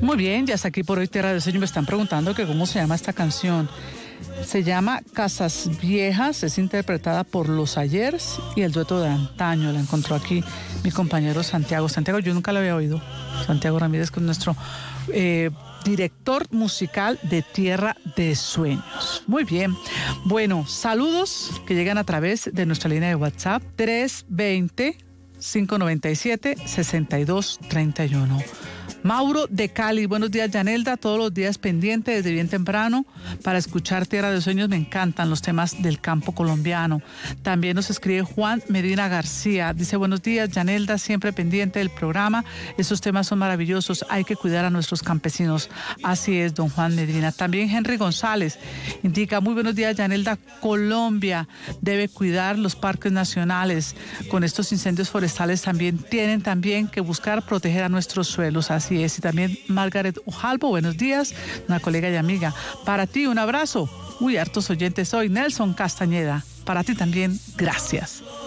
Muy bien, ya está aquí por hoy Tierra de Sueños. Me están preguntando que cómo se llama esta canción. Se llama Casas Viejas, es interpretada por Los Ayers y el dueto de antaño. La encontró aquí mi compañero Santiago. Santiago, yo nunca la había oído. Santiago Ramírez, que es nuestro director musical de Tierra de Sueños. Muy bien. Bueno, saludos que llegan a través de nuestra línea de WhatsApp 320-597-6231. Mauro de Cali, buenos días Yanelda, todos los días pendiente desde bien temprano para escuchar Tierra de Sueños, me encantan los temas del campo colombiano. También nos escribe Juan Medina García, dice buenos días Yanelda, siempre pendiente del programa, esos temas son maravillosos, hay que cuidar a nuestros campesinos, así es don Juan Medina. También Henry González indica muy buenos días Yanelda, Colombia debe cuidar los parques nacionales, con estos incendios forestales también tienen que buscar proteger a nuestros suelos, así es. Y también Margaret Ujalbo, buenos días, una colega y amiga. Para ti, un abrazo. Hartos oyentes hoy. Nelson Castañeda, para ti también, gracias.